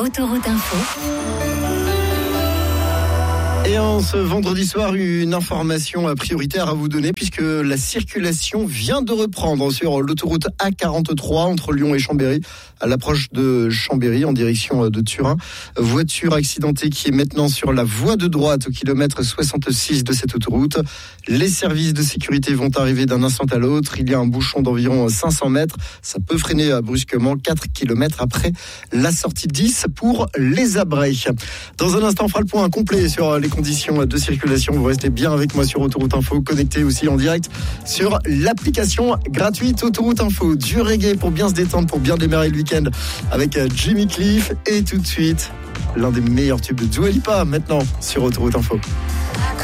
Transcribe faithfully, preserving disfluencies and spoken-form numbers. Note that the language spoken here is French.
Autoroute Info. Et en ce vendredi soir, une information prioritaire à vous donner puisque la circulation vient de reprendre sur l'autoroute A quarante-trois entre Lyon et Chambéry, à l'approche de Chambéry en direction de Turin. Voiture accidentée qui est maintenant sur la voie de droite au kilomètre soixante-six de cette autoroute. Les services de sécurité vont arriver d'un instant à l'autre. Il y a un bouchon d'environ cinq cents mètres. Ça peut freiner brusquement quatre kilomètres après la sortie dix pour les Abrets. Dans un instant, on fera le point complet sur les conditions de circulation. Vous restez bien avec moi sur Autoroute Info, connecté aussi en direct sur l'application gratuite Autoroute Info. Du reggae pour bien se détendre, pour bien démarrer le week-end avec Jimmy Cliff. Et tout de suite, l'un des meilleurs tubes de Dua Lipa maintenant sur Autoroute Info.